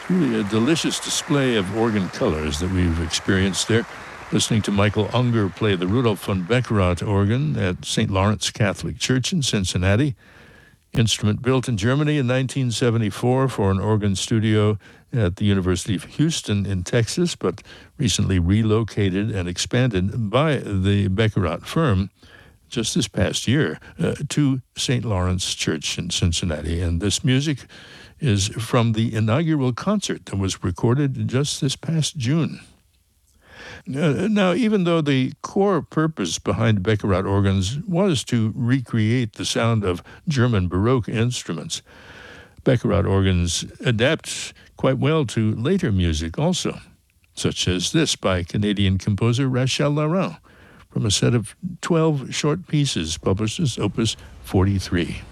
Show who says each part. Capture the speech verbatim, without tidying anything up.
Speaker 1: Really a delicious display of organ colors that we've experienced there. Listening to Michael Unger play the Rudolf von Beckerath organ at Saint Lawrence Catholic Church in Cincinnati. Instrument built in Germany in nineteen seventy-four for an organ studio at the University of Houston in Texas, but recently relocated and expanded by the Beckerath firm just this past year uh, to Saint Lawrence Church in Cincinnati. And this music is from the inaugural concert that was recorded just this past June. Uh, now, even though the core purpose behind Beckerath organs was to recreate the sound of German Baroque instruments, Beckerath organs adapt quite well to later music also, such as this by Canadian composer Rachel Laurent from a set of twelve short pieces published as Opus forty-three.